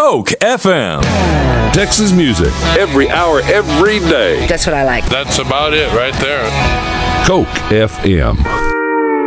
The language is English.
Coke FM. Texas music every hour, every day. That's what I like. That's about it right there. Coke FM.